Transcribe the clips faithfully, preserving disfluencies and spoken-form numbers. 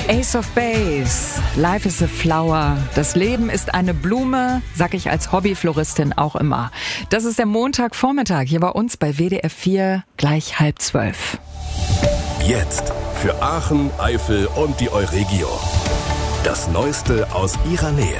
Ace of Base, Life is a Flower. Das Leben ist eine Blume, sag ich als Hobbyfloristin auch immer. Das ist der Montagvormittag hier bei uns bei W D R vier, gleich halb zwölf. Jetzt für Aachen, Eifel und die Euregio. Das Neueste aus ihrer Nähe.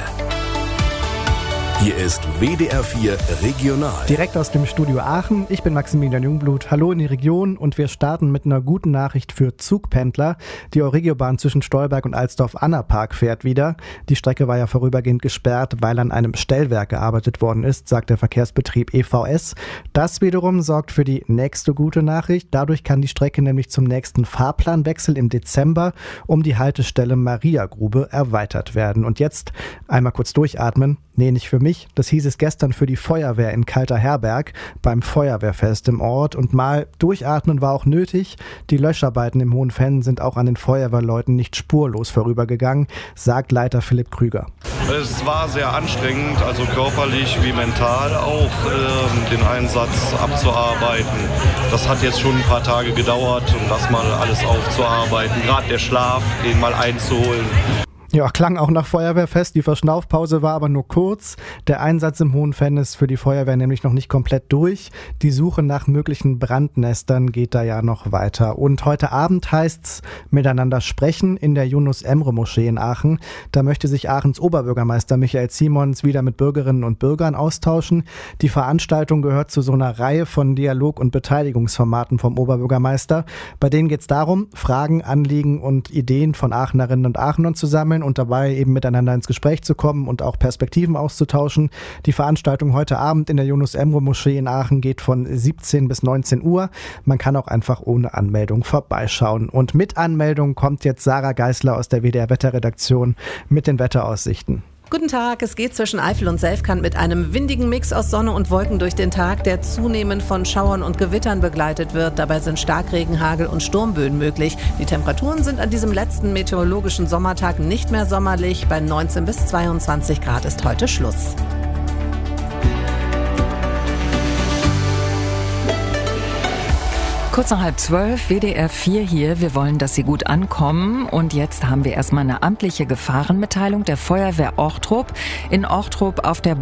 Hier ist W D R vier Regional. Direkt aus dem Studio Aachen. Ich bin Maximilian Jungblut. Hallo in die Region und wir starten mit einer guten Nachricht für Zugpendler. Die Euregiobahn zwischen Stolberg und Alsdorf-Annapark fährt wieder. Die Strecke war ja vorübergehend gesperrt, weil an einem Stellwerk gearbeitet worden ist, sagt der Verkehrsbetrieb E V S. Das wiederum sorgt für die nächste gute Nachricht. Dadurch kann die Strecke nämlich zum nächsten Fahrplanwechsel im Dezember um die Haltestelle Mariagrube erweitert werden. Und jetzt einmal kurz durchatmen. Nee, nicht für mich. Das hieß es gestern für die Feuerwehr in Kalter-Herberg beim Feuerwehrfest im Ort. Und mal durchatmen war auch nötig. Die Löscharbeiten im Hohenfenn sind auch an den Feuerwehrleuten nicht spurlos vorübergegangen, sagt Leiter Philipp Krüger. Es war sehr anstrengend, also körperlich wie mental auch, äh, den Einsatz abzuarbeiten. Das hat jetzt schon ein paar Tage gedauert, um das mal alles aufzuarbeiten. Gerade der Schlaf, den mal einzuholen. Ja, klang auch nach Feuerwehrfest. Die Verschnaufpause war aber nur kurz. Der Einsatz im Hohenfenn ist für die Feuerwehr nämlich noch nicht komplett durch. Die Suche nach möglichen Brandnestern geht da ja noch weiter. Und heute Abend heißt's miteinander sprechen in der Yunus-Emre-Moschee in Aachen. Da möchte sich Aachens Oberbürgermeister Michael Simons wieder mit Bürgerinnen und Bürgern austauschen. Die Veranstaltung gehört zu so einer Reihe von Dialog- und Beteiligungsformaten vom Oberbürgermeister. Bei denen geht's darum, Fragen, Anliegen und Ideen von Aachenerinnen und Aachenern zu sammeln und dabei eben miteinander ins Gespräch zu kommen und auch Perspektiven auszutauschen. Die Veranstaltung heute Abend in der Yunus-Emre-Moschee in Aachen geht von siebzehn bis neunzehn Uhr. Man kann auch einfach ohne Anmeldung vorbeischauen. Und mit Anmeldung kommt jetzt Sarah Geisler aus der W D R-Wetterredaktion mit den Wetteraussichten. Guten Tag, es geht zwischen Eifel und Selfkant mit einem windigen Mix aus Sonne und Wolken durch den Tag, der zunehmend von Schauern und Gewittern begleitet wird. Dabei sind Starkregen, Hagel und Sturmböen möglich. Die Temperaturen sind an diesem letzten meteorologischen Sommertag nicht mehr sommerlich. Bei neunzehn bis zweiundzwanzig Grad ist heute Schluss. Kurz nach halb zwölf, W D R vier hier. Wir wollen, dass Sie gut ankommen. Und jetzt haben wir erstmal eine amtliche Gefahrenmitteilung der Feuerwehr Ortrop. In Ortrop auf der